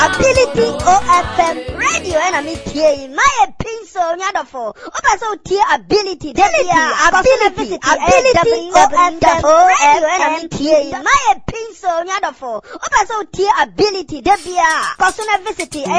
Ability OFM radio and I'm here. My pencil nyadofo. Opa so tier ability. Ability OFM radio and I'm here. My pencil nyadofo. Opa so tier ability. Debia. Personal visit.